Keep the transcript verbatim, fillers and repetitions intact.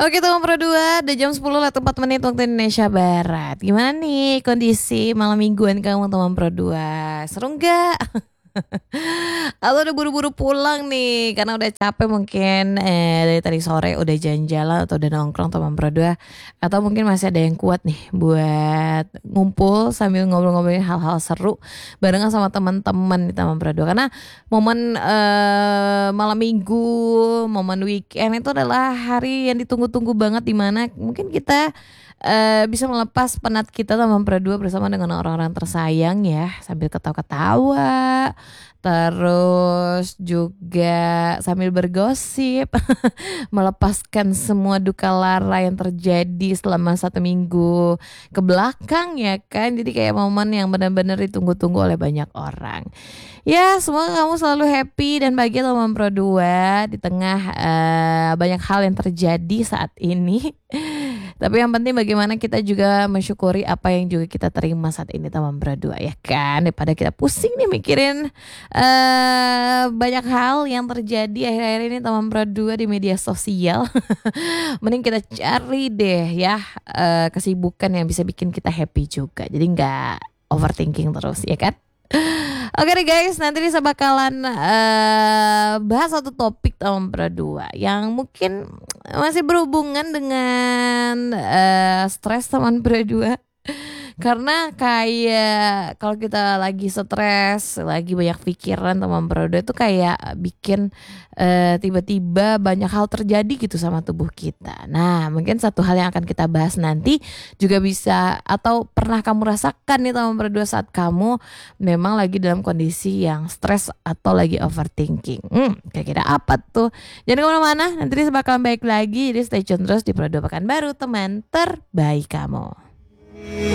Oke teman Pro dua, udah jam sepuluh lewat empat menit waktu Indonesia Barat. Gimana nih kondisi malam mingguan kamu teman Pro dua? Seru nggak? Atau udah buru-buru pulang nih karena udah capek mungkin eh, dari tadi sore udah jalan-jalan atau udah nongkrong teman Pro dua, atau mungkin masih ada yang kuat nih buat ngumpul sambil ngobrol-ngobrolin hal-hal seru barengan sama teman-teman di teman Pro dua. Karena momen eh, malam minggu, momen weekend itu adalah hari yang ditunggu-tunggu banget, dimana mungkin kita eh, bisa melepas penat kita teman Pro dua bersama dengan orang-orang tersayang ya, sambil ketawa-ketawa, terus juga sambil bergosip, melepaskan semua duka lara yang terjadi selama satu minggu ke belakang ya kan. Jadi kayak momen yang benar-benar ditunggu-tunggu oleh banyak orang. Ya, semoga kamu selalu happy dan bahagia teman Pro dua di tengah eh, banyak hal yang terjadi saat ini. Tapi yang penting bagaimana kita juga mensyukuri apa yang juga kita terima saat ini teman Pro dua ya kan. Daripada kita pusing nih mikirin uh, banyak hal yang terjadi akhir-akhir ini teman Pro dua di media sosial. Mending kita cari deh ya uh, kesibukan yang bisa bikin kita happy juga. Jadi gak overthinking terus ya kan. Oke deh guys, nanti Nisa bakalan uh, bahas satu topik tahun Pro dua yang mungkin masih berhubungan dengan uh, stres teman Pro dua. Karena kayak kalau kita lagi stres, lagi banyak pikiran teman Pro dua itu kayak bikin uh, tiba-tiba banyak hal terjadi gitu sama tubuh kita. Nah mungkin satu hal yang akan kita bahas nanti juga bisa atau pernah kamu rasakan nih teman Pro dua saat kamu memang lagi dalam kondisi yang stres atau lagi overthinking. Hmm, kira-kira apa tuh? Jangan kemana-mana, nanti bakalan baik lagi. Jadi stay tune terus di Pro dua Pekanbaru, teman terbaik kamu.